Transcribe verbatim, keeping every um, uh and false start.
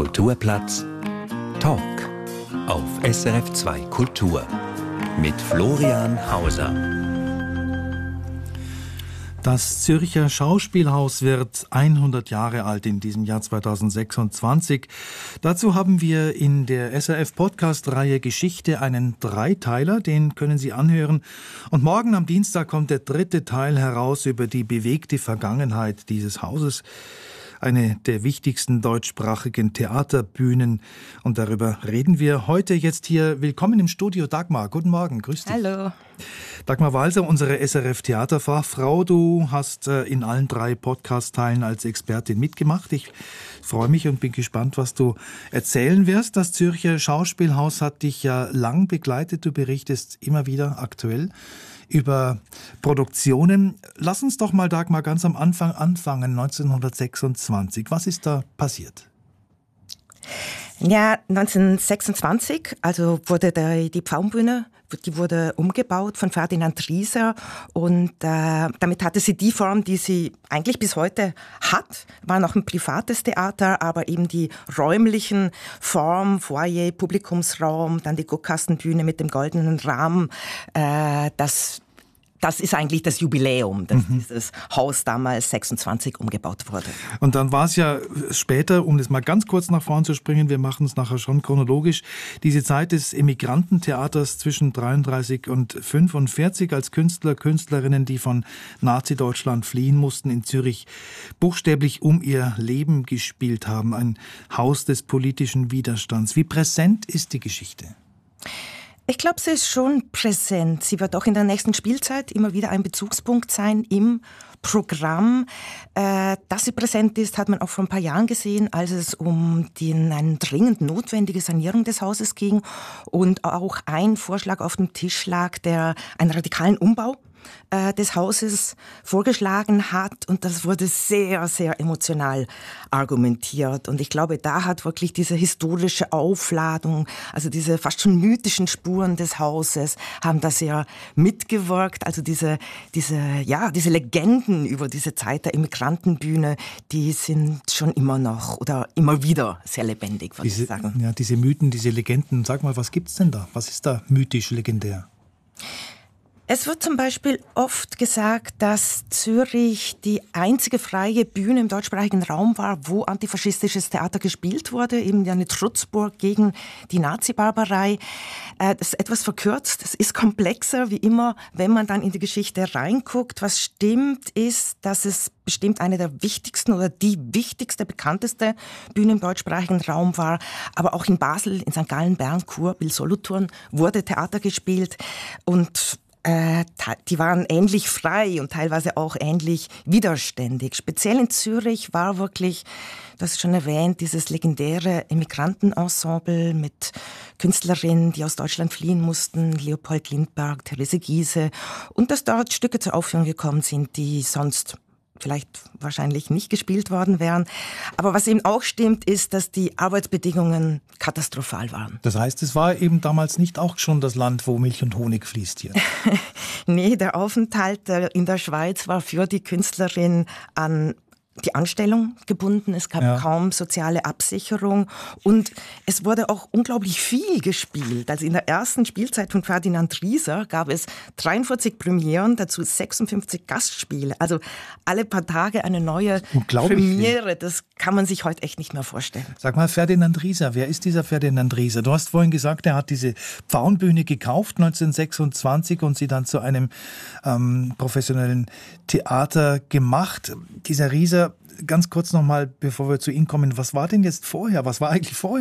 Kulturplatz Talk auf S R F zwei Kultur mit Florian Hauser. Das Zürcher Schauspielhaus wird hundert Jahre alt in diesem Jahr zweitausendsechsundzwanzig. Dazu haben wir in der S R F-Podcast-Reihe Geschichte einen Dreiteiler, den können Sie anhören. Und morgen am Dienstag kommt der dritte Teil heraus über die bewegte Vergangenheit dieses Hauses. Eine der wichtigsten deutschsprachigen Theaterbühnen. Und darüber reden wir heute jetzt hier. Willkommen im Studio, Dagmar. Guten Morgen, grüß dich. Hallo. Dagmar Walser, unsere S R F-Theaterfachfrau. Du hast äh, in allen drei Podcast-Teilen als Expertin mitgemacht. Ich freue mich und bin gespannt, was du erzählen wirst. Das Zürcher Schauspielhaus hat dich ja lang begleitet. Du berichtest immer wieder aktuell über Produktionen. Lass uns doch mal, Dagmar, ganz am Anfang anfangen, neunzehnhundertsechsundzwanzig. Was ist da passiert? Ja, neunzehnhundertsechsundzwanzig, also wurde der, die Pfauenbühne, die wurde umgebaut von Ferdinand Rieser und äh, damit hatte sie die Form, die sie eigentlich bis heute hat. War noch ein privates Theater, aber eben die räumlichen Form, Foyer, Publikumsraum, dann die Guckkastenbühne mit dem goldenen Rahmen, äh, das Das ist eigentlich das Jubiläum, dass mhm. dieses Haus damals sechsundzwanzig umgebaut wurde. Und dann war es ja später, um das mal ganz kurz nach vorn zu springen, wir machen es nachher schon chronologisch, diese Zeit des Emigrantentheaters zwischen dreiunddreißig und fünfundvierzig, als Künstler, Künstlerinnen, die von Nazi-Deutschland fliehen mussten, in Zürich buchstäblich um ihr Leben gespielt haben. Ein Haus des politischen Widerstands. Wie präsent ist die Geschichte? Ich glaube, sie ist schon präsent. Sie wird auch in der nächsten Spielzeit immer wieder ein Bezugspunkt sein im Programm. Äh, dass sie präsent ist, hat man auch vor ein paar Jahren gesehen, als es um die, eine dringend notwendige Sanierung des Hauses ging und auch ein Vorschlag auf dem Tisch lag, der einen radikalen Umbau äh, des Hauses vorgeschlagen hat, und das wurde sehr, sehr emotional argumentiert. Und ich glaube, da hat wirklich diese historische Aufladung, also diese fast schon mythischen Spuren des Hauses, haben da sehr mitgewirkt. Also diese, diese, ja, diese Legenden über diese Zeit der Immigrantenbühne, die sind schon immer noch oder immer wieder sehr lebendig, würde ich sagen. Ja, diese Mythen, diese Legenden. Sag mal, was gibt's denn da? Was ist da mythisch legendär? Es wird zum Beispiel oft gesagt, dass Zürich die einzige freie Bühne im deutschsprachigen Raum war, wo antifaschistisches Theater gespielt wurde, eben eine Trutzburg gegen die Nazi-Barbarei. Das ist etwas verkürzt, das ist komplexer, wie immer, wenn man dann in die Geschichte reinguckt. Was stimmt, ist, dass es bestimmt eine der wichtigsten oder die wichtigste, bekannteste Bühne im deutschsprachigen Raum war. Aber auch in Basel, in Sankt Gallen, Bern, Chur, Biel, Solothurn wurde Theater gespielt, und Äh, die waren ähnlich frei und teilweise auch ähnlich widerständig. Speziell in Zürich war wirklich, du hast schon erwähnt, dieses legendäre Immigrantenensemble mit Künstlerinnen, die aus Deutschland fliehen mussten, Leopold Lindbergh, Therese Giehse, und dass dort Stücke zur Aufführung gekommen sind, die sonst vielleicht wahrscheinlich nicht gespielt worden wären. Aber was eben auch stimmt, ist, dass die Arbeitsbedingungen katastrophal waren. Das heißt, es war eben damals nicht auch schon das Land, wo Milch und Honig fließt hier? Nee, der Aufenthalt in der Schweiz war für die Künstlerin an die Anstellung gebunden, es gab ja kaum soziale Absicherung, und es wurde auch unglaublich viel gespielt. Also in der ersten Spielzeit von Ferdinand Rieser gab es dreiundvierzig Premieren, dazu sechsundfünfzig Gastspiele. Also alle paar Tage eine neue Premiere. Das kann man sich heute echt nicht mehr vorstellen. Sag mal, Ferdinand Rieser, wer ist dieser Ferdinand Rieser? Du hast vorhin gesagt, er hat diese Pfauenbühne gekauft neunzehnhundertsechsundzwanzig und sie dann zu einem ähm, professionellen Theater gemacht. Dieser Rieser, ganz kurz nochmal, bevor wir zu ihm kommen, was war denn jetzt vorher? Was war eigentlich vorher?